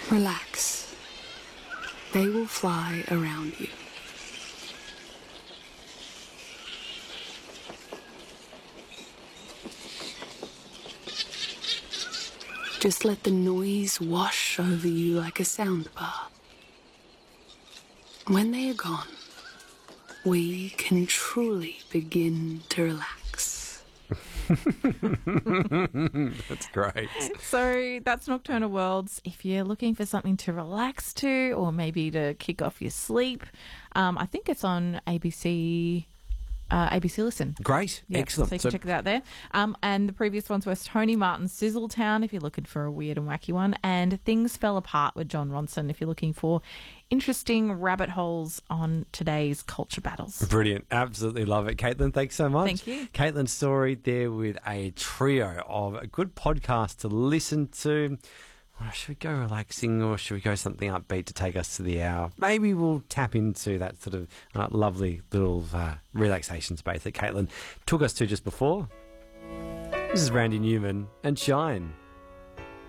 Relax. They will fly around you. Just let the noise wash over you like a sound bath. When they are gone, we can truly begin to relax. That's great. So that's Nocturnal Worlds. If you're looking for something to relax to, or maybe to kick off your sleep, I think it's on ABC Listen. Great. Yeah, Excellent. So you can check it out there. And the previous ones were Tony Martin's Sizzletown, if you're looking for a weird and wacky one, and Things Fell Apart with John Ronson, if you're looking for interesting rabbit holes on today's culture battles. Brilliant. Absolutely love it. Caitlin, thanks so much. Thank you. Caitlin Story there with a trio of a good podcast to listen to. Well, should we go relaxing or should we go something upbeat to take us to the hour? Maybe we'll tap into that sort of lovely little relaxation space that Caitlin took us to just before. This is Randy Newman and Shine.